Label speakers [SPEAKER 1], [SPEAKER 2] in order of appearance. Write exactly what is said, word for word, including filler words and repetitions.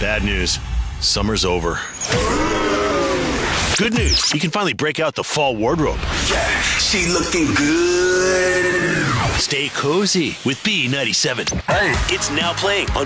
[SPEAKER 1] Bad news. Summer's over. Good news. You can finally break out the fall wardrobe.
[SPEAKER 2] Yeah, she looking good.
[SPEAKER 1] Stay cozy with B ninety-seven.
[SPEAKER 2] Hey.
[SPEAKER 1] It's now playing on